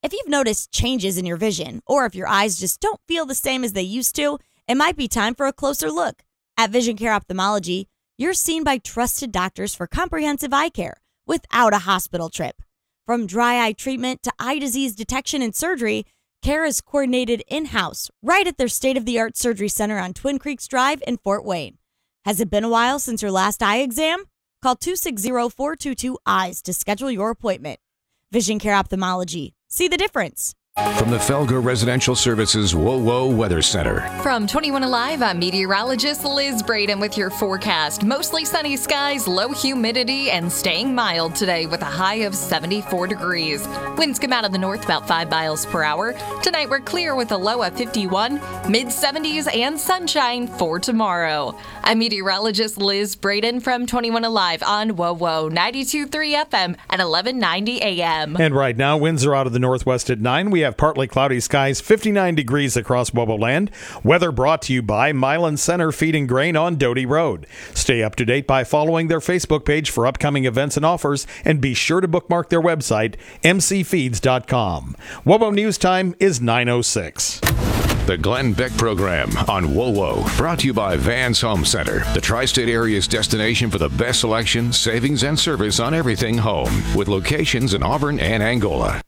If you've noticed changes in your vision, or if your eyes just don't feel the same as they used to, it might be time for a closer look. At Vision Care Ophthalmology, you're seen by trusted doctors for comprehensive eye care without a hospital trip. From dry eye treatment to eye disease detection and surgery, care is coordinated in-house right at their state-of-the-art surgery center on Twin Creeks Drive in Fort Wayne. Has it been a while since your last eye exam? Call 260-422-EYES to schedule your appointment. Vision Care Ophthalmology. See the difference. From the Felger Residential Services WOWO Weather Center. From 21 Alive, I'm meteorologist Liz Braden with your forecast. Mostly sunny skies, low humidity, and staying mild today with a high of 74 degrees. Winds come out of the north about 5 miles per hour. Tonight we're clear with a low of 51, mid-70s, and sunshine for tomorrow. I'm meteorologist Liz Braden from 21 Alive on WOWO 92.3 FM at 1190 AM. And right now, winds are out of the northwest at 9. We have partly cloudy skies, 59 degrees across WOWOland. Weather brought to you by Milan Center Feed and Grain on Doty Road. Stay up to date by following their Facebook page for upcoming events and offers, and be sure to bookmark their website, mcfeeds.com. WOWO News Time is 9:06. The Glenn Beck Program on WOWO, brought to you by Vans Home Center, the tri-state area's destination for the best selection, savings, and service on everything home, with locations in Auburn and Angola.